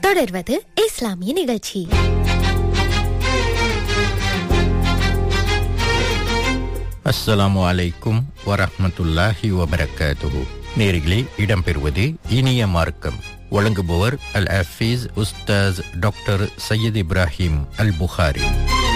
தொடர்வது இஸ்லாமிய நிகழ்ச்சி. அஸ்ஸலாமு அலைக்கும் வரஹ்மத்துல்லாஹி வபரகாத்துஹு. நேரிலே இடம்பெறுவது இனிய மார்க்கம். வழங்குபவர் அல் ஹஃபீஸ் உஸ்தாஸ் டாக்டர் சையத் இப்ராஹிம் அல் புகாரி.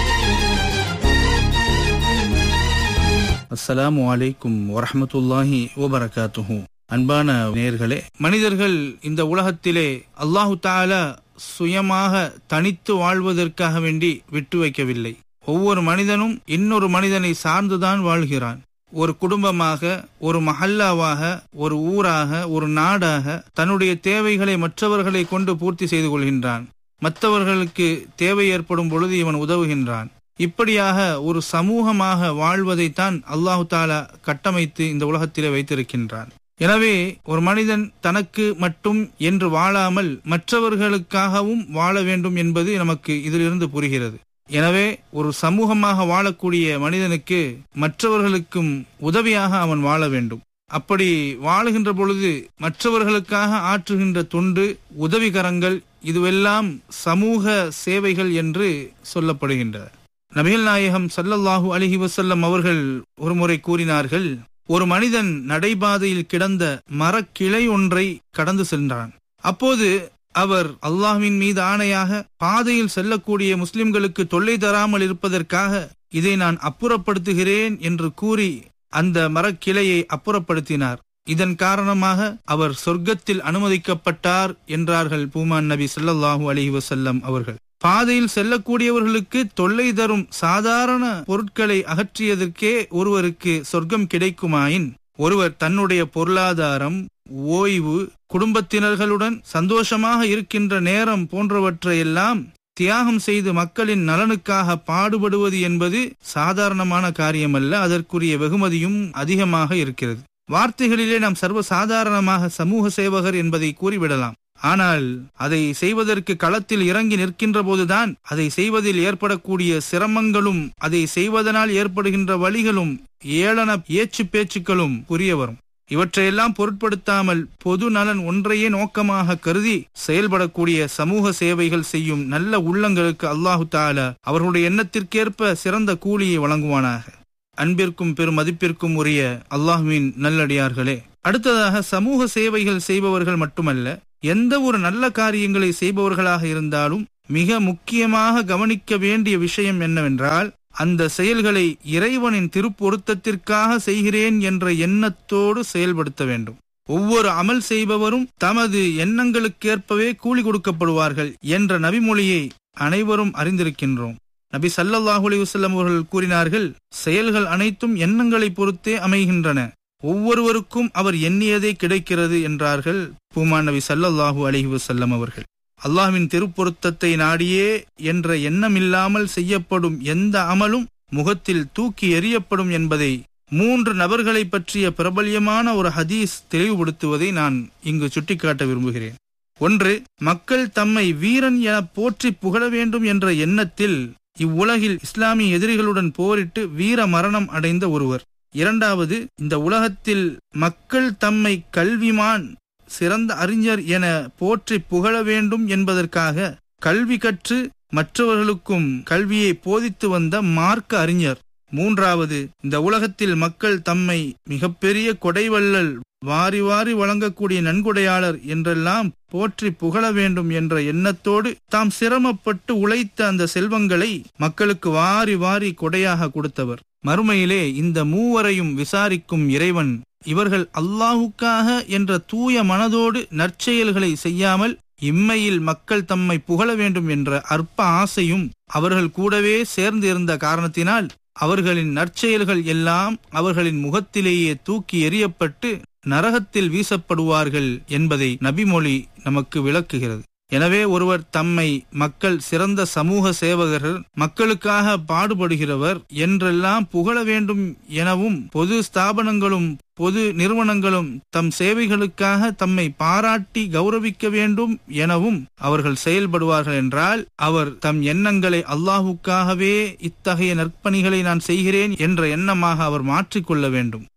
அஸ்ஸலாமு அலைக்கும் வரஹ்மத்துல்லாஹி வபரகாத்துஹு. அன்பான நேயர்களே, மனிதர்கள் இந்த உலகத்திலே அல்லாஹு தஆலா சுயமாக தனித்து வாழ்வதற்காக வேண்டி விட்டு வைக்கவில்லை. ஒவ்வொரு மனிதனும் இன்னொரு மனிதனை சார்ந்துதான் வாழ்கிறான். ஒரு குடும்பமாக, ஒரு மஹல்லாவாக, ஒரு ஊராக, ஒரு நாடாக தன்னுடைய தேவைகளை மற்றவர்களை கொண்டு பூர்த்தி செய்து கொள்கின்றான். மற்றவர்களுக்கு தேவை ஏற்படும் பொழுது இவன் உதவுகின்றான். இப்படியாக ஒரு சமூகமாக வாழ்வதைத்தான் அல்லாஹு தஆலா கட்டமைத்து இந்த உலகத்திலே வைத்திருக்கின்றான். எனவே ஒரு மனிதன் தனக்கு மட்டும் என்று வாழாமல் மற்றவர்களுக்காகவும் வாழ வேண்டும் என்பது நமக்கு இதிலிருந்து புரிகிறது. எனவே ஒரு சமூகமாக வாழக்கூடிய மனிதனுக்கு மற்றவர்களுக்கும் உதவியாக அவன் வாழ வேண்டும். அப்படி வாழுகின்ற பொழுது மற்றவர்களுக்காக ஆற்றுகின்ற தொண்டு, உதவிகரங்கள், இதுவெல்லாம் சமூக சேவைகள் என்று சொல்லப்படுகின்றன. நபிகள் நாயகம் ஸல்லல்லாஹு அலைஹி வஸல்லம் அவர்கள் ஒருமுறை கூறினார்கள், ஒரு மனிதன் நடைபாதையில் கிடந்த மரக்கிளை ஒன்றை கடந்து சென்றான். அப்போது அவர் அல்லாஹ்வின் மீது ஆணையாக பாதையில் செல்லக்கூடிய முஸ்லிம்களுக்கு தொல்லை தராமல் இருப்பதற்காக இதை நான் அப்புறப்படுத்துகிறேன் என்று கூறி அந்த மரக்கிளையை அப்புறப்படுத்தினார். இதன் காரணமாக அவர் சொர்க்கத்தில் அனுமதிக்கப்பட்டார் என்றார்கள் பூமான் நபி ஸல்லல்லாஹு அலைஹி வஸல்லம் அவர்கள். பாதையில் செல்லக்கூடியவர்களுக்கு தொல்லை தரும் சாதாரண பொருட்களை அகற்றியதற்கே ஒருவருக்கு சொர்க்கம் கிடைக்குமாயின், ஒருவர் தன்னுடைய பொருளாதாரம், ஓய்வு, குடும்பத்தினர்களுடன் சந்தோஷமாக இருக்கின்ற நேரம் போன்றவற்றையெல்லாம் தியாகம் செய்து மக்களின் நலனுக்காக பாடுபடுவது என்பது சாதாரணமான காரியமல்ல. அதற்குரிய வெகுமதியும் அதிகமாக இருக்கிறது. வார்த்தைகளிலே நாம் சர்வசாதாரணமாக சமூக சேவகர் என்பதை கூறிவிடலாம். ஆனால் அதை செய்வதற்கு களத்தில் இறங்கி நிற்கின்ற போதுதான் அதை செய்வதில் ஏற்படக்கூடிய சிரமங்களும், அதை செய்வதனால் ஏற்படுகின்ற வழிகளும், ஏளன ஏச்சு பேச்சுக்களும் புரிய வரும். இவற்றையெல்லாம் பொருட்படுத்தாமல் பொது நலன் ஒன்றையே நோக்கமாக கருதி செயல்படக்கூடிய சமூக சேவைகள் செய்யும் நல்ல உள்ளங்களுக்கு அல்லாஹு தஆலா அவர்களுடைய எண்ணத்திற்கேற்ப சிறந்த கூலியை வழங்குவானாக. அன்பிற்கும் பெரும் மதிப்பிற்கும் உரிய அல்லாஹ்வின் நல்லடியார்களே, அடுத்ததாக சமூக சேவைகள் செய்பவர்கள் மட்டுமல்ல, எந்த ஒரு நல்ல காரியங்களை செய்பவர்களாக இருந்தாலும் மிக முக்கியமாக கவனிக்க வேண்டிய விஷயம் என்னவென்றால், அந்த செயல்களை இறைவனின் திருப்பொருத்தத்திற்காக செய்கிறேன் என்ற எண்ணத்தோடு செயல்படுத்த வேண்டும். ஒவ்வொரு அமல் செய்பவரும் தமது எண்ணங்களுக்கேற்பவே கூலி கொடுக்கப்படுவார்கள் என்ற நபிமொழியை அனைவரும் அறிந்திருக்கின்றோம். நபி ஸல்லல்லாஹு அலைஹி வஸல்லம் அவர்கள் கூறினார்கள், செயல்கள் அனைத்தும் எண்ணங்களை பொறுத்தே அமைகின்றன. ஒவ்வொருவருக்கும் அவர் எண்ணியதே கிடைக்கிறது என்றார்கள் பூமான் நபி ஸல்லல்லாஹு அலைஹி வஸல்லம் அவர்கள். அல்லாஹ்வின் திருப்பொருத்தத்தை நாடியே என்ற எண்ணமில்லாமல் செய்யப்படும் எந்த அமலும் முகத்தில் தூக்கி எறியப்படும் என்பதை 3 நபர்களை பற்றிய பிரபல்யமான ஒரு ஹதீஸ் தெளிவுபடுத்துவதை நான் இங்கு சுட்டிக்காட்ட விரும்புகிறேன். 1, மக்கள் தம்மை வீரன் என போற்றி புகழ வேண்டும் என்ற எண்ணத்தில் இவ்வுலகில் இஸ்லாமிய எதிரிகளுடன் போரிட்டு வீர மரணம் அடைந்த ஒருவர். 2வது, இந்த உலகத்தில் மக்கள் தம்மை கல்விமான், சிறந்த அறிஞர் என போற்றி புகழ வேண்டும் என்பதற்காக கல்வி கற்று மற்றவர்களுக்கும் கல்வியை போதித்து வந்த மார்க்க அறிஞர். 3வது, இந்த உலகத்தில் மக்கள் தம்மை மிகப்பெரிய கொடைவள்ளல், வாரி வாரி வழங்கக்கூடிய நன்கொடையாளர் என்றெல்லாம் போற்றி புகழ வேண்டும் என்ற எண்ணத்தோடு தாம் சிரமப்பட்டு உழைத்த அந்த செல்வங்களை மக்களுக்கு வாரி வாரி கொடையாக கொடுத்தவர். மறுமையிலே இந்த மூவரையும் விசாரிக்கும் இறைவன், இவர்கள் அல்லாஹுக்காக என்ற தூய மனதோடு நற்செயல்களை செய்யாமல் இம்மையில் மக்கள் தம்மை புகழ வேண்டும் என்ற அற்ப ஆசையும் அவர்கள் கூடவே சேர்ந்து இருந்த காரணத்தினால் அவர்களின் நற்செயல்கள் எல்லாம் அவர்களின் முகத்திலேயே தூக்கி எறியப்பட்டு நரகத்தில் வீசப்படுவார்கள் என்பதை நபிமொழி நமக்கு விளக்குகிறது. எனவே ஒருவர் தம்மை மக்கள் சிறந்த சமூக சேவகர்கள், மக்களுக்காக பாடுபடுகிறவர் என்றெல்லாம் புகழ வேண்டும் எனவும், பொது ஸ்தாபனங்களும் பொது நிறுவனங்களும் தம் சேவைகளுக்காக தம்மை பாராட்டி கௌரவிக்க வேண்டும் எனவும் அவர்கள் செயல்படுவார்கள் என்றால், அவர் தம் எண்ணங்களை அல்லாஹுக்காகவே இத்தகைய நற்பணிகளை நான் செய்கிறேன் என்ற எண்ணமாக அவர் மாற்றிக்கொள்ள வேண்டும்.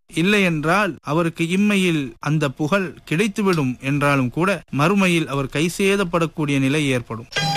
இல்லை என்றால் அவருக்கு இம்மையில் அந்த புகழ் கிடைத்துவிடும் என்றாலும் கூட மறுமையில் அவர் கைசேதப்படக்கூடிய நிலை ஏற்படும்.